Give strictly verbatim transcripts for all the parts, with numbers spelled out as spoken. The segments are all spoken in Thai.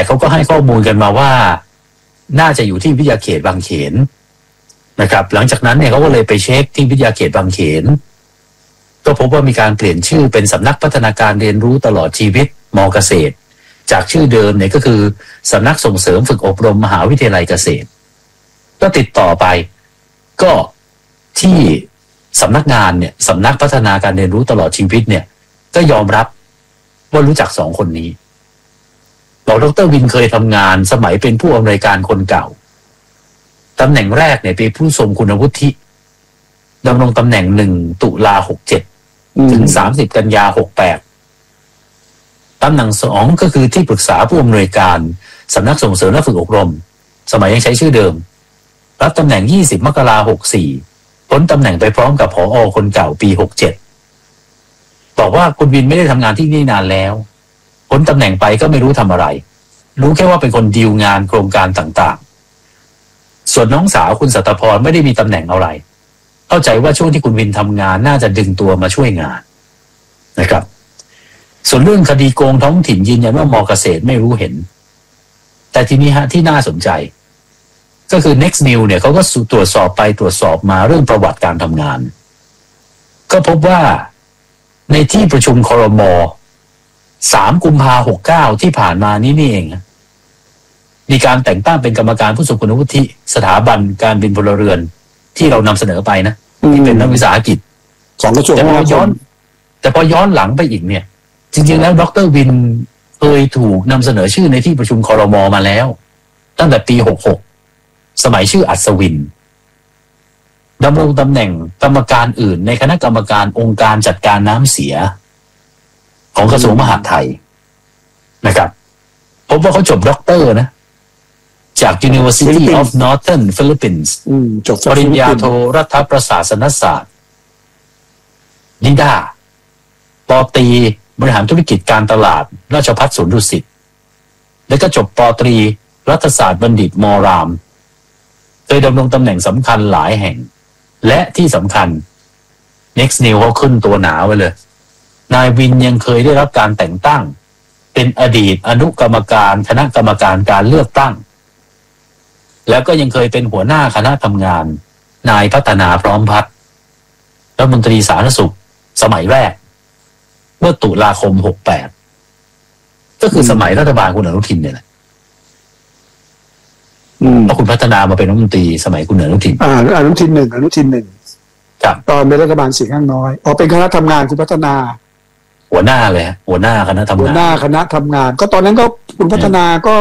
เขาก็ให้ข้อมูลกันมาว่าน่าจะอยู่ที่วิทยาเขตบางเขนนะครับหลังจากนั้นเนี่ยเขาก็เลยไปเช็คที่วิทยาเขตบางเขนก็พบว่ามีการเปลี่ยนชื่อเป็นสำนักพัฒนาการเรียนรู้ตลอดชีวิตม.เกษตรจากชื่อเดิมเนี่ยก็คือสำนักส่งเสริมฝึกอบรมมหาวิทยาลัยเกษตรก็ติดต่อไปก็ที่สำนักงานเนี่ยสำนักพัฒนาการเรียนรู้ตลอดชีวิตเนี่ยก็ยอมรับว่ารู้จักสองคนนี้บอกดร.วินเคยทำงานสมัยเป็นผู้อำนวยการคนเก่าตำแหน่งแรกเนี่ยเป็นผู้ทรงคุณวุฒิดำรงตำแหน่งหนึ่งตุลาหกเจ็ดถึงสามสิบกันยาหกแปดตำแหน่งสองก็คือที่ปรึกษาผู้อำนวยการสำนักส่งเสริมและฝึกอบรมสมัยยังใช้ชื่อเดิมรับตำแหน่งยี่สิบมกราหกสี่พ้นตำแหน่งไปพร้อมกับผอ.คนเก่าปีหกเจ็ดบอกว่าคุณวินไม่ได้ทำงานที่นี่นานแล้วพ้นตำแหน่งไปก็ไม่รู้ทำอะไรรู้แค่ว่าเป็นคนดีลงานโครงการต่างๆส่วนน้องสาวคุณสัตพรไม่ได้มีตำแหน่งอะไรเข้าใจว่าช่วงที่คุณวินทำงานน่าจะดึงตัวมาช่วยงานนะครับส่วนเรื่องคดีโกงท้องถิ่นยืนยันว่าม.เกษตรไม่รู้เห็นแต่ทีนี้ฮะที่น่าสนใจก็คือ Next New เนี่ยเขาก็ตรวจสอบไปตรวจสอบมาเรื่องประวัติการทำงานก็พบว่าในที่ประชุมครม.สามกุมภาพันธ์หกเก้าที่ผ่านมานี้นี่เองมีการแต่งตั้งเป็นกรรมการผู้ทรงคุณวุฒิสถาบันการบินพลเรือนที่เรานำเสนอไปนะที่เป็นนักวิสาหกิจของกระทรวงแต่พอย้อนแต่พอย้อนหลังไปอีกเนี่ยจริงๆแล้วดร.วินเคยถูกนำเสนอชื่อในที่ประชุมครม.มาแล้วตั้งแต่ปีหกหกสมัยชื่ออัศวินดำรงตำแหน่งกรรมการอื่นในคณะกรรมการองค์การจัดการน้ำเสียของกระทรวงมหาดไทยนะครับพบว่าเขาจบด็อกเตอร์นะจาก University of Northern Philippines ปริญญาโทรัฐประศาสนศาสตร์นิด้าปอตรีบริหารธุรกิจการตลาดราชภัฏสวนดุสิตแล้วก็จบปอตรีรัฐศาสตร์บัณฑิตมรามเคยดำรงตำแหน่งสำคัญหลายแห่งและที่สำคัญ Next New เขาขึ้นตัวหนาไว้เลยนายวินยังเคยได้รับการแต่งตั้งเป็นอดีตอนุกรรมการคณะกรรมการการเลือกตั้งแล้วก็ยังเคยเป็นหัวหน้าคณะทำงานนายพัฒนาพร้อมพัฒน์รัฐมนตรีสาธารณสุขสมัยแรกเมื่อตุลาคมหกแปดก็คือสมัยรัฐบาลคุณอนุทินเนี่ยแหละเพราะคุณพัฒนามาเป็นรัฐมนตรีสมัยคุณอนุทินอ่าอนุทินหนึ่งอนุทินหนึ่งครับตอนเป็นรัฐบาลเสียงข้างน้อยออกเป็นคณะทำงานคุณพัฒนาหัวหน้าเลยหัวหน้าคณะทำงานหัวหน้าคณะทำงานก็ตอนนั้นก็คุณพัฒนาก็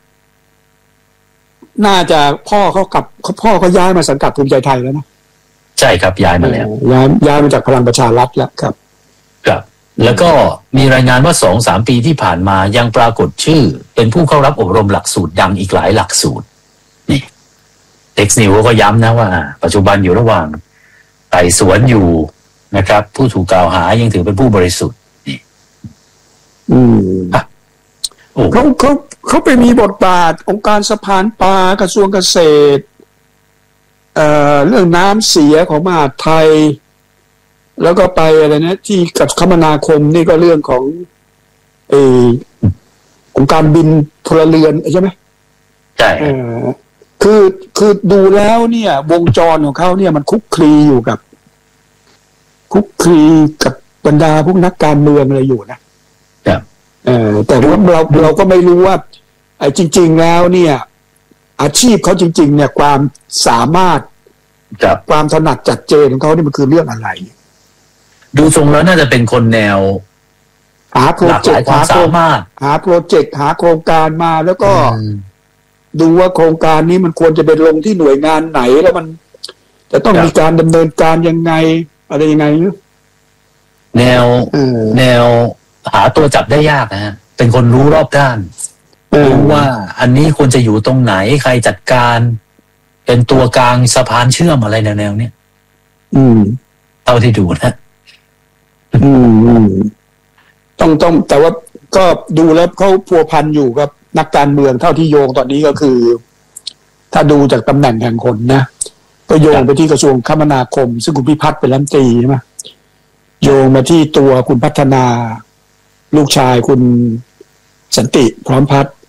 น่าจะพ่อเขากลับพ่อเขาย้ายมาสังกัดภูมิใจไทยแล้วนะใช่ครับย้ายมาแล้วย้ายย้ายมาจากพลังประชารัฐแล้วครับครับแล้วก็มีรายงานว่าสองสามปีที่ผ่านมายังปรากฏชื่อเป็นผู้เข้ารับอบรมหลักสูตรดังอีกหลายหลักสูตรนี่เท็กซ์นิวก็ย้ำนะว่าปัจจุบันอยู่ระหว่างไต่สวนอยู่นะครับผู้ถูกกล่าวหายังถือเป็นผู้บริสุทธิ์นี่อืมเขาเขาเขาไปมีบทบาทองค์การสะพานปลากระทรวงเกษตรเอ่อเรื่องน้ำเสียของมหาดไทยแล้วก็ไปอะไรนะที่กับคมนาคมนี่ก็เรื่องของเออองค์การบินพลเรือนใช่ไหมใช่คือคือดูแล้วเนี่ยวงจรของเขาเนี่ยมันคุกคลีอยู่กับคุกคลีกับบรรดาพวกนักการเมืองอะไรอยู่นะครับเออแต่ว่าเราเราก็ไม่รู้ว่าไอ้จริงๆแล้วเนี่ยอาชีพเขาจริงๆเนี่ยความสามารถความถนัดจัดเจนของเขานี่มันคือเรื่องอะไรดูทรงแล้วน่าจะเป็นคนแนวหาโปรเจกต์หาสามารถหาโปรเจกต์หาโครงการมาแล้วก็ดูว่าโครงการนี้มันควรจะเป็นลงที่หน่วยงานไหนแล้วมันจะต้องมีการดำเนินการยังไงอะไรยังไงแนวแนวหาตัวจับได้ยากนะฮะเป็นคนรู้รอบด้านรู้ว่าอันนี้ควรจะอยู่ตรงไหนใครจัดการเป็นตัวกลางสะพานเชื่อมอะไรแนวๆเนี้ยอืมเท่าที่ดูนะอืมต้องต้องแต่ว่าก็ดูแล้วเขาพัวพันอยู่กับนักการเมืองเท่าที่โยงตอนนี้ก็คือถ้าดูจากตำแหน่งแห่งคนนะก็โยงไปที่กระทรวงคมนาคมซึ่งคุณพิพัฒน์เป็นรัฐมนตรีใช่ไหมโยงมาที่ตัวคุณพัฒนาลูกชายคุณสันติพร้อมพัฒน์